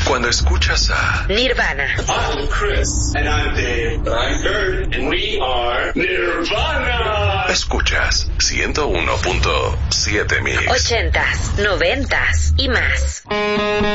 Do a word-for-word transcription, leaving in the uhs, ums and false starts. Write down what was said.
Cuando escuchas a Nirvana. I'm Chris. And I'm Dave. I'm Kurt. And we are Nirvana. Escuchas ciento uno punto siete Mix. Ochentas, noventas y más.